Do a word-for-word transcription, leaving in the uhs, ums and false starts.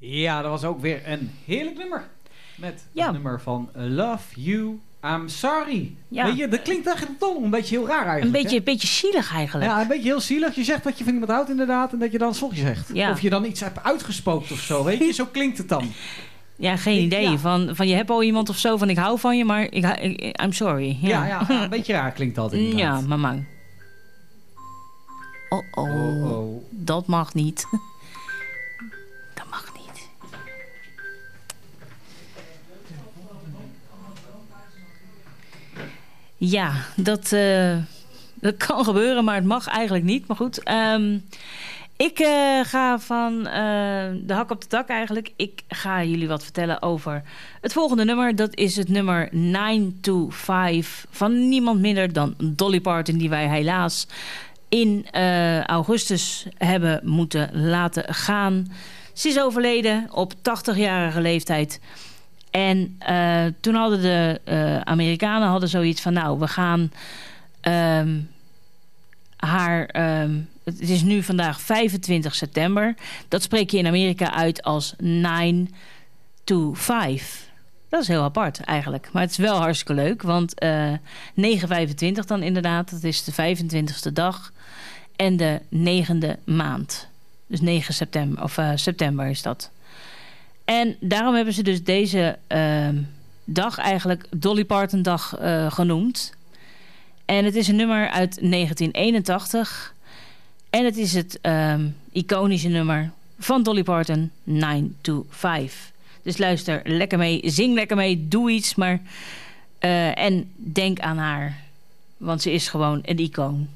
Ja, dat was ook weer een heerlijk nummer. Met ja. het nummer van Love You, I'm Sorry. Ja. Weet je, dat klinkt eigenlijk toch een beetje heel raar eigenlijk. Een beetje, een beetje zielig eigenlijk. Ja, een beetje heel zielig. Je zegt dat je van iemand houdt inderdaad en dat je dan sorry zegt. Ja. Of je dan iets hebt uitgespookt of zo, weet je. Zo klinkt het dan. Ja, geen idee. Ja. Van, van je hebt al iemand of zo van ik hou van je, maar ik, ik, I'm sorry. Ja, Ja, ja, ja, een beetje raar klinkt dat inderdaad. Ja, mama. Oh, oh, oh, oh. Dat mag niet. Dat mag niet. Ja, dat, uh, dat kan gebeuren, maar het mag eigenlijk niet. Maar goed, um, ik uh, ga van uh, de hak op de tak eigenlijk. Ik ga jullie wat vertellen over het volgende nummer. Dat is het nummer nine to five van niemand minder dan Dolly Parton, die wij helaas in uh, augustus hebben moeten laten gaan. Ze is overleden op tachtigjarige leeftijd. En uh, toen hadden de uh, Amerikanen hadden zoiets van, nou, we gaan um, haar... Um, het is nu vandaag vijfentwintig september. Dat spreek je in Amerika uit als nine to five. Dat is heel apart eigenlijk. Maar het is wel hartstikke leuk. Want uh, negen vijfentwintig dan inderdaad. Dat is de vijfentwintigste dag. En de negende maand. Dus negen september. Of uh, september is dat. En daarom hebben ze dus deze uh, dag eigenlijk Dolly Parton dag uh, genoemd. En het is een nummer uit negentien eenentachtig. En het is het um, iconische nummer van Dolly Parton, nine to five. Dus luister lekker mee, zing lekker mee, doe iets. Maar, uh, en denk aan haar, want ze is gewoon een icoon.